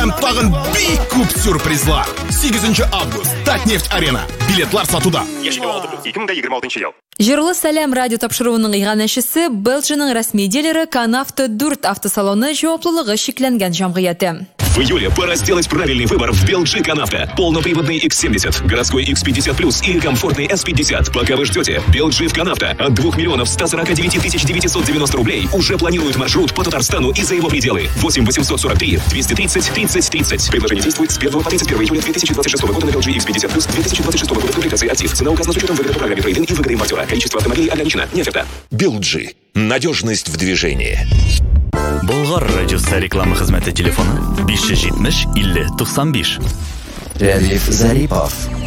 Һәм тагын бик күп сюрпризлар. 8 август. Татнефть арена. Билетлар сатуда. Яшьлек 2026 ел. Жырлы сәлем радио тапшыруының иганәчесе Белджиның рәсми дилері Канавто 4 автосалоны җаваплылыгы шикләнгән җәмгыяте. В июле пора сделать правильный выбор в Белджи Канавто. Полноприводный X70, городской X50+, или комфортный S50. Пока вы ждете, Белджи в Канавто от 2 149 990 рублей уже планирует маршрут по Татарстану и за его пределы. 8 843 230 30 30. Предложение действует с 1 по 31 июля 2026 года на Белджи X50+, 2026 года в комплектации актив. Цена указана с учетом выгоды по программе трейд-ин и выгоды импортера. Количество автомобилей ограничено. Не оферта. Белджи. Надежность в движении. Болгар радиосы реклама хезмәте телефоны 570 50 95. Рәдиф Зарипов.